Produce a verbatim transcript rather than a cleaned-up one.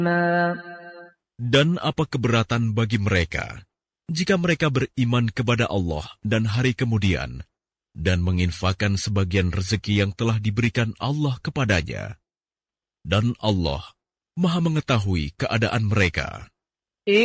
Dan apa keberatan bagi mereka jika mereka beriman kepada Allah dan hari kemudian dan menginfakkan sebagian rezeki yang telah diberikan Allah kepadanya. Dan Allah Maha mengetahui keadaan mereka.